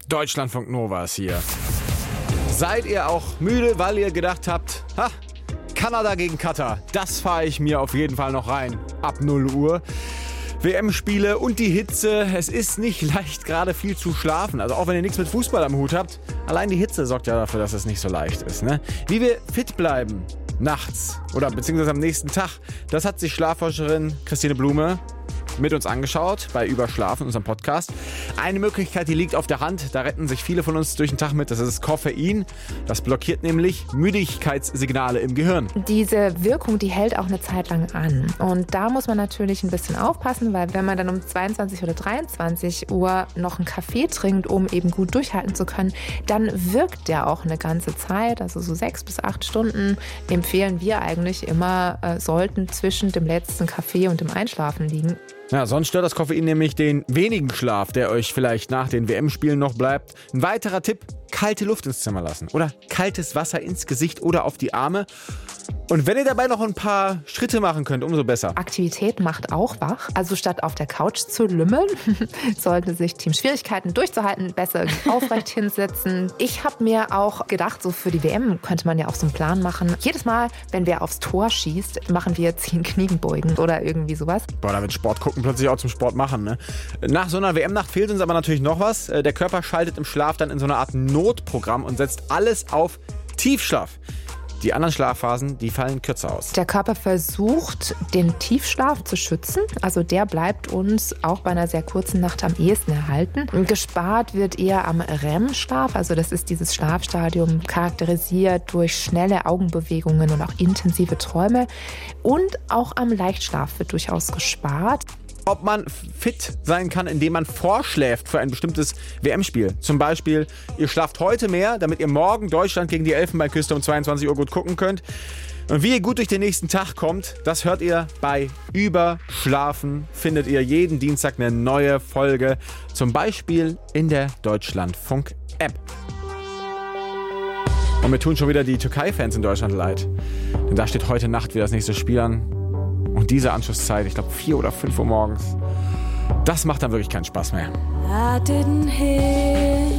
Deutschlandfunk Nova ist hier. Seid ihr auch müde, weil ihr gedacht habt, Kanada gegen Katar, das fahre ich mir auf jeden Fall noch rein. Ab 0 Uhr. WM-Spiele und die Hitze. Es ist nicht leicht, gerade viel zu schlafen. Also auch wenn ihr nichts mit Fußball am Hut habt. Allein die Hitze sorgt ja dafür, dass es nicht so leicht ist. Ne? Wie wir fit bleiben nachts oder beziehungsweise am nächsten Tag, das hat sich Schlafforscherin Christine Blume mit uns angeschaut bei Überschlafen, unserem Podcast. Eine Möglichkeit, die liegt auf der Hand, da retten sich viele von uns durch den Tag mit, das ist Koffein. Das blockiert nämlich Müdigkeitssignale im Gehirn. Diese Wirkung, die hält auch eine Zeit lang an. Und da muss man natürlich ein bisschen aufpassen, weil wenn man dann um 22 oder 23 Uhr noch einen Kaffee trinkt, um eben gut durchhalten zu können, dann wirkt der auch eine ganze Zeit, also so 6 bis 8 Stunden empfehlen wir eigentlich immer, sollten zwischen dem letzten Kaffee und dem Einschlafen liegen. Ja, sonst stört das Koffein nämlich den wenigen Schlaf, der euch vielleicht nach den WM-Spielen noch bleibt. Ein weiterer Tipp, kalte Luft ins Zimmer lassen oder kaltes Wasser ins Gesicht oder auf die Arme. Und wenn ihr dabei noch ein paar Schritte machen könnt, umso besser. Aktivität macht auch wach. Also statt auf der Couch zu lümmeln, sollte sich Team Schwierigkeiten durchzuhalten, besser aufrecht hinsetzen. Ich habe mir auch gedacht, so für die WM könnte man ja auch so einen Plan machen. Jedes Mal, wenn wer aufs Tor schießt, machen wir 10 Kniebeugen oder irgendwie sowas. Boah, da wird Sport gucken plötzlich auch zum Sport machen, ne? Nach so einer WM-Nacht fehlt uns aber natürlich noch was. Der Körper schaltet im Schlaf dann in so eine Art Notprogramm und setzt alles auf Tiefschlaf. Die anderen Schlafphasen, die fallen kürzer aus. Der Körper versucht, den Tiefschlaf zu schützen. Also der bleibt uns auch bei einer sehr kurzen Nacht am ehesten erhalten. Gespart wird eher am REM-Schlaf. Also das ist dieses Schlafstadium, charakterisiert durch schnelle Augenbewegungen und auch intensive Träume. Und auch am Leichtschlaf wird durchaus gespart. Ob man fit sein kann, indem man vorschläft für ein bestimmtes WM-Spiel. Zum Beispiel, ihr schlaft heute mehr, damit ihr morgen Deutschland gegen die Elfenbeinküste um 22 Uhr gut gucken könnt. Und wie ihr gut durch den nächsten Tag kommt, das hört ihr bei Überschlafen. Findet ihr jeden Dienstag eine neue Folge. Zum Beispiel in der Deutschlandfunk-App. Und mir tun schon wieder die Türkei-Fans in Deutschland leid. Denn da steht heute Nacht wieder das nächste Spiel an. Und diese Anschlusszeit, ich glaube 4 oder 5 Uhr morgens, das macht dann wirklich keinen Spaß mehr. I didn't hear